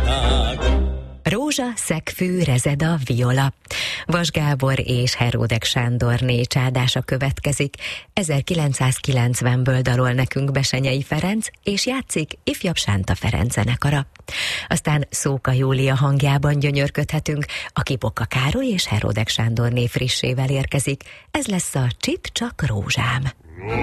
Rózsa, szegfű, rezeda, viola. Vas Gábor és Heródek Sándorné csádása következik. 1990-ből darol nekünk Besenyei Ferenc, és játszik Ifjabb Sánta Ferenc zenekara. Aztán Szóka Júlia hangjában gyönyörködhetünk, aki Boka Károly és Heródek Sándorné frissével érkezik. Ez lesz a Csit csak rózsám.